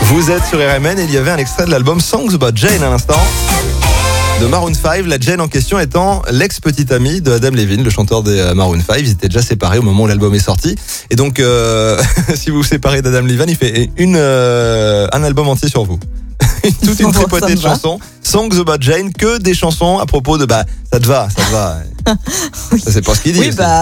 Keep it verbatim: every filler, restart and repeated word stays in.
Vous êtes sur R M N et il y avait un extrait de l'album Songs About Jane à l'instant. De Maroon cinq, la Jane en question étant l'ex-petite amie de Adam Levine, le chanteur des Maroon cinq. Ils étaient déjà séparés au moment où l'album est sorti. Et donc, euh, si vous vous séparez d'Adam Levine, il fait une, euh, un album entier sur vous. Toute une tripotée de chansons. Songs About Jane, que des chansons à propos de bah, ça te va, ça te va. Ça, c'est pas ce qu'il dit. Oui, bah.